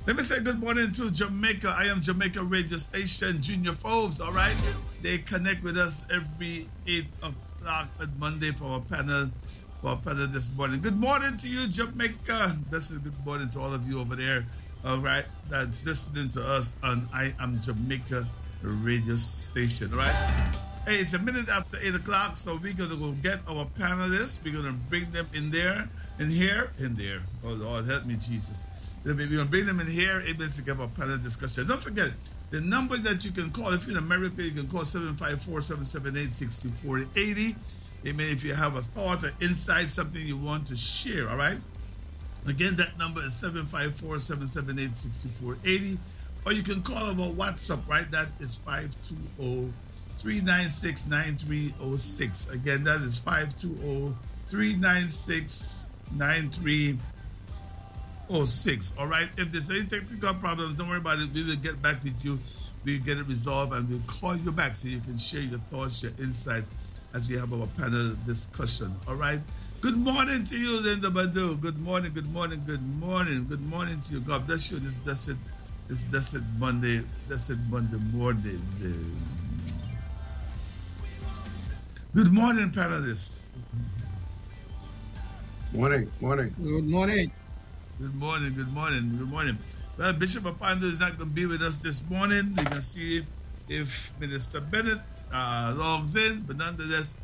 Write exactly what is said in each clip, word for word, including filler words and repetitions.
Let me say good morning to Jamaica. I am Jamaica Radio Station, Junior Phobes, all right? They connect with us every eight o'clock on Monday for our panel, for our panel this morning. Good morning to you, Jamaica. This is good morning to all of you over there, all right, that's listening to us on I Am Jamaica Radio Station, all right? Hey, it's a minute after eight o'clock, so we're going to go get our panelists. We're going to bring them in there, in here, in there. Oh, Lord, help me, Jesus. We're going to bring them in here, able to give a panel discussion. Don't forget, the number that you can call, if you're in America, you can call seven five four, seven seven eight, six four eight zero. Amen. If you have a thought or insight, something you want to share, all right? Again, that number is seven five four, seven seven eight, six four eight zero. Or you can call our WhatsApp, right? That is five two zero, three nine six, nine three zero six. Again, that is five two zero, three nine six, nine three zero six. Oh, six. All right. If there's any technical problems, don't worry about it. We will get back with you. We'll get it resolved and we'll call you back so you can share your thoughts, your insight as we have our panel discussion. All right. Good morning to you, Linda Badu. Good morning, good morning, good morning. Good morning to you. God bless you this blessed, this blessed Monday, blessed Monday morning. Good morning, panelists. Morning, morning. Good morning. Good morning, good morning, good morning. Well, Bishop Apando is not going to be with us this morning. We're going to see if, if Minister Bennett uh, logs in, but nonetheless,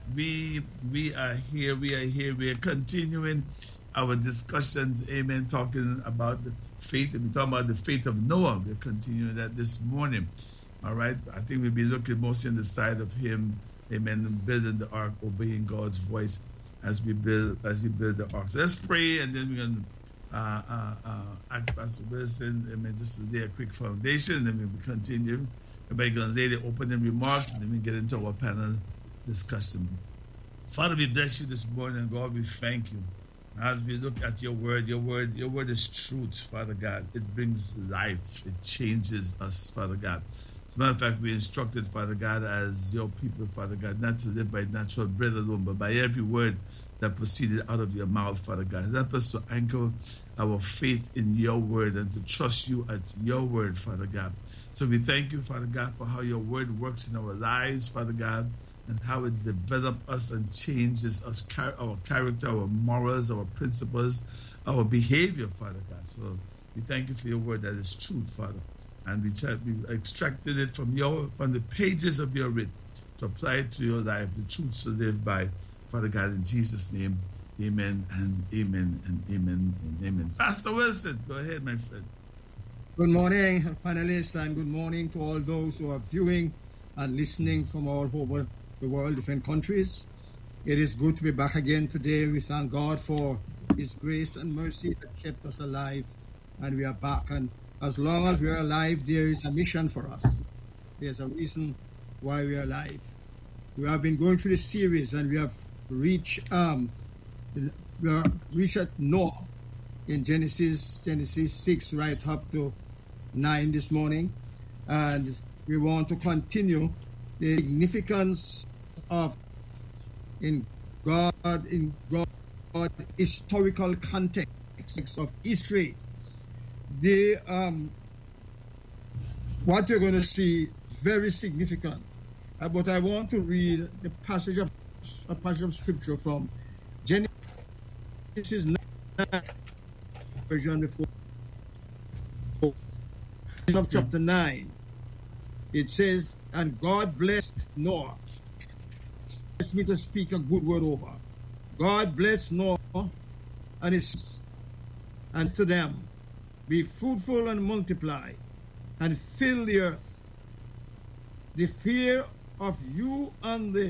we we are here, we are here, we are continuing our discussions, amen, talking about the faith, and we're talking about the faith of Noah. We're continuing that this morning, all right? I think we'll be looking mostly on the side of him, amen, building the ark, obeying God's voice as we build, as we build the ark. So let's pray, and then we're going to Uh, uh, uh, ask Pastor Wilson, I mean, just to lay a quick foundation, and then we will continue. Everybody going to lay the opening remarks, and then we get into our panel discussion. Father, we bless you this morning, God. We thank you. As we look at your word, your word, your word is truth, Father God. It brings life. It changes us, Father God. As a matter of fact, we instructed, Father God, as your people, Father God, not to live by natural bread alone, but by every word that proceeded out of your mouth, Father God. Help us to anchor our faith in your word and to trust you at your word, Father God. So we thank you, Father God, for how your word works in our lives, Father God, and how it develops us and changes us, our character, our morals, our principles, our behavior, Father God. So we thank you for your word that is truth, Father. And we, we extracted it from your from the pages of your writ to apply it to your life, the truths to live by, Father God, in Jesus' name, amen and amen and amen and amen. Pastor Wilson, go ahead, my friend. Good morning, panelists, and good morning to all those who are viewing and listening from all over the world, different countries. It is good to be back again today. We thank God for his grace and mercy that kept us alive, and we are back. And as long as we are alive, there is a mission for us. There's a reason why we are alive. We have been going through this series, and we have reached um, we are reached at Noah in Genesis Genesis six right up to nine this morning, and we want to continue the significance of in God in God historical context of history. The um, what you're going to see very significant. Uh, but I want to read the passage of a passage of scripture from Genesis nine, version before of chapter nine. It says, "And God blessed Noah." Bless me to speak a good word over. God blessed Noah and his and to them, be fruitful and multiply, and fill the earth. The fear of you and the